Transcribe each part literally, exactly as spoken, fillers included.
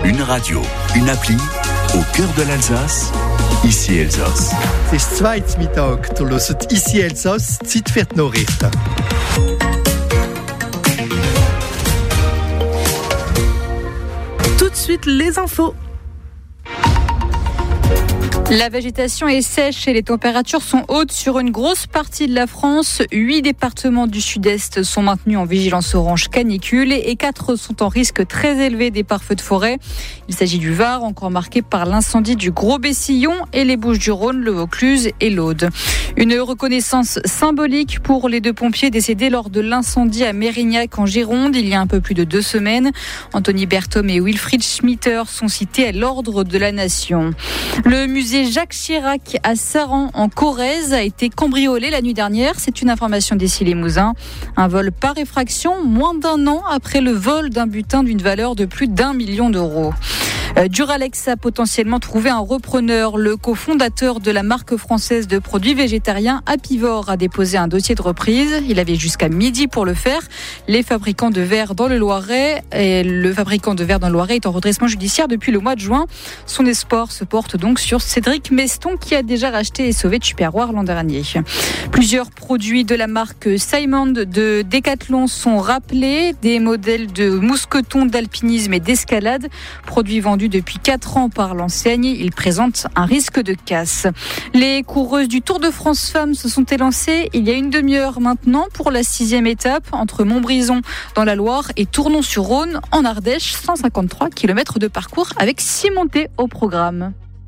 Une radio, une appli, au cœur de l'Alsace, ici Elsass. Es ist zweit Mittag, du hörst ici Elsass, Zeit für die Nachrichten. Tout de suite, les infos. La végétation est sèche et les températures sont hautes sur une grosse partie de la France. Huit départements du sud-est sont maintenus en vigilance orange canicule et quatre sont en risque très élevé départ feu de forêt. Il s'agit du Var, encore marqué par l'incendie du Gros-Bessillon, et les Bouches-du-Rhône, le Vaucluse et l'Aude. Une reconnaissance symbolique pour les deux pompiers décédés lors de l'incendie à Mérignac en Gironde il y a un peu plus de deux semaines. Anthony Berthom et Wilfried Schmitter sont cités à l'ordre de la Nation. Le musée Jacques Chirac à Saran en Corrèze a été cambriolé la nuit dernière. C'est une information d'ici Limousin. Un vol par effraction moins d'un an après le vol d'un butin d'une valeur de plus d'un million d'euros. Duralex a potentiellement trouvé un repreneur. Le cofondateur de la marque française de produits végétariens Apivore a déposé un dossier de reprise. Il avait jusqu'à midi pour le faire. Les fabricants de verre dans le Loiret et le fabricant de verre dans le Loiret est en redressement judiciaire depuis le mois de juin. Son espoir se porte donc sur Cédric Meston qui a déjà racheté et sauvé Tupperware l'an dernier. Plusieurs produits de la marque Simon de Decathlon sont rappelés. Des modèles de mousqueton, d'alpinisme et d'escalade, produits vendus depuis quatre ans par l'enseigne. Ils présentent un risque de casse. Les coureuses du Tour de France Femmes se sont élancées il y a une demi-heure maintenant pour la sixième étape entre Montbrison dans la Loire et Tournon-sur-Rhône en Ardèche. cent cinquante-trois kilomètres de parcours avec six montées au programme.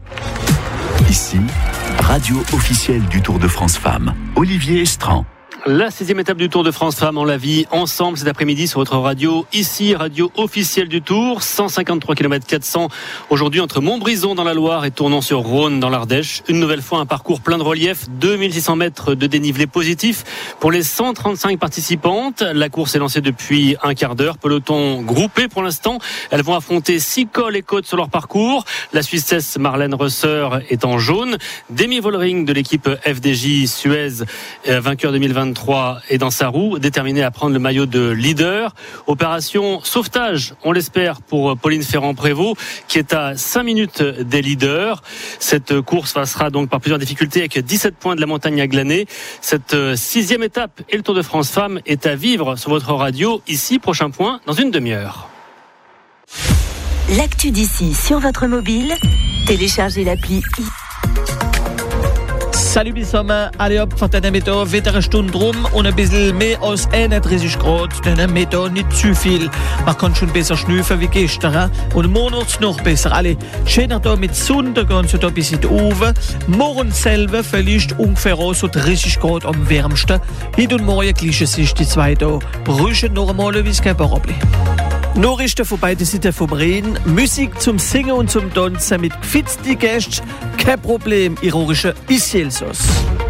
Ici, radio officielle du Tour de France Femmes, Olivier Estran. La sixième étape du Tour de France Femmes, on la vit ensemble cet après-midi sur votre radio, ici, radio officielle du Tour, cent cinquante-trois kilomètres quatre cents aujourd'hui entre Montbrison dans la Loire et Tournon-sur-Rhône dans l'Ardèche. Une nouvelle fois un parcours plein de relief, deux mille six cents mètres de dénivelé positif pour les cent trente-cinq participantes. La course est lancée depuis un quart d'heure, peloton groupé pour l'instant. Elles vont affronter six cols et côtes sur leur parcours. La Suissesse Marlène Rösser est en jaune. Demi Vollering de l'équipe F D J Suez, vainqueur deux mille vingt-trois, est dans sa roue, déterminé à prendre le maillot de leader. Opération sauvetage, on l'espère, pour Pauline Ferrand-Prévot, qui est à cinq minutes des leaders. Cette course passera donc par plusieurs difficultés avec dix-sept points de la montagne à glaner. Cette sixième étape et le Tour de France Femmes est à vivre sur votre radio. Ici, prochain point dans une demi-heure. L'actu d'ici sur votre mobile, téléchargez l'appli I. Salut bis sommer, alle op van den Meter, weitere Stunde rum und ein bisschen mehr als einunddreißig Grad, den Meter nicht zu viel. Man kann schon besser schnüffeln wie gestern und morgens noch besser. Alle schöner da mit Sonne, da gehen sie da bis in die Oven. Morgen selber vielleicht ungefähr so dreißig Grad am wärmsten. Heute und morgen gleichen sich die zwei da. Brüchen noch einmal, wie es kein Problem. Nachrichten von beiden Seiten vom Rhein, Musik zum Singen und zum Tanzen mit gefitzten Gästen, kein Problem, ironische Ici Elsass.